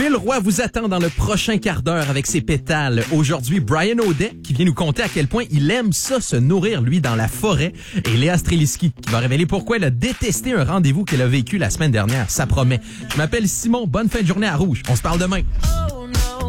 Phil Roy vous attend dans le prochain quart d'heure avec ses pétales. Aujourd'hui, Brian Audet qui vient nous conter à quel point il aime ça se nourrir, lui, dans la forêt. Et Léa Streliski qui va révéler pourquoi elle a détesté un rendez-vous qu'elle a vécu la semaine dernière. Ça promet. Je m'appelle Simon. Bonne fin de journée à Rouge. On se parle demain.